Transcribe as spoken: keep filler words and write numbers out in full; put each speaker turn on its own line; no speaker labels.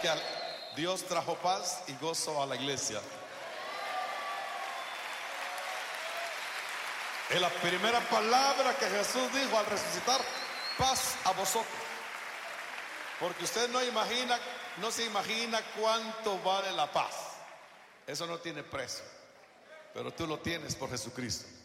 que al- Dios trajo paz y gozo a la iglesia. Es la primera palabra que Jesús dijo al resucitar: paz a vosotros. Porque usted no imagina, no se imagina cuánto vale la paz. Eso no tiene precio, pero tú lo tienes por Jesucristo.